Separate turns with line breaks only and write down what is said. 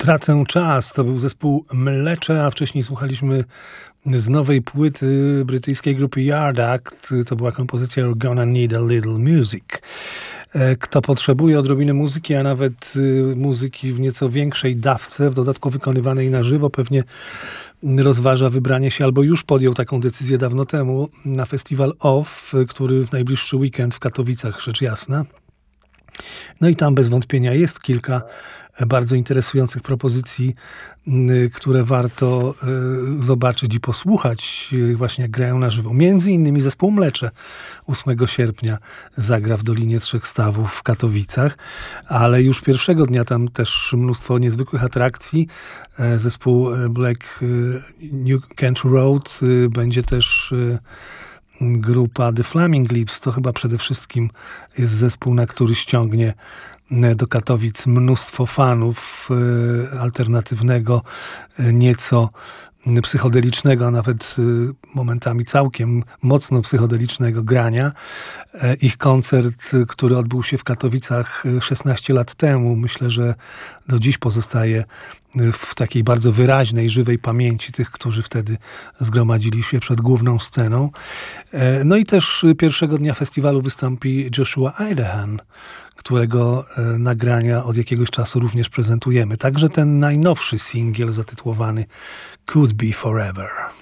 Tracę czas. To był zespół Mlecze, a wcześniej słuchaliśmy z nowej płyty brytyjskiej grupy Yard Act. To była kompozycja You're Gonna Need a Little Music. Kto potrzebuje odrobiny muzyki, a nawet muzyki w nieco większej dawce, w dodatku wykonywanej na żywo, pewnie rozważa wybranie się, albo już podjął taką decyzję dawno temu, na festiwal OFF, który w najbliższy weekend w Katowicach, rzecz jasna. No i tam bez wątpienia jest kilka bardzo interesujących propozycji, które warto zobaczyć i posłuchać, właśnie jak grają na żywo. Między innymi zespół Mlecze 8 sierpnia zagra w Dolinie Trzech Stawów w Katowicach, ale już pierwszego dnia tam też mnóstwo niezwykłych atrakcji. Zespół Black New Kent Road, będzie też grupa The Flaming Lips. To chyba przede wszystkim jest zespół, na który ściągnie do Katowic mnóstwo fanów alternatywnego, nieco psychodelicznego, a nawet momentami całkiem mocno psychodelicznego grania. Ich koncert, który odbył się w Katowicach 16 lat temu, myślę, że do dziś pozostaje w takiej bardzo wyraźnej, żywej pamięci tych, którzy wtedy zgromadzili się przed główną sceną. No i też pierwszego dnia festiwalu wystąpi Joshua Idahan, którego nagrania od jakiegoś czasu również prezentujemy. Także ten najnowszy singiel zatytułowany Could Be Forever.